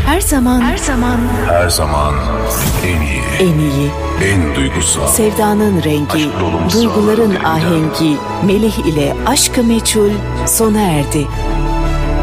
Her zaman en iyi, en duygusal, sevdanın rengi, aşk dolu duyguların mısraların ahengi, Melih ile Aşk-ı Meçhul sona erdi.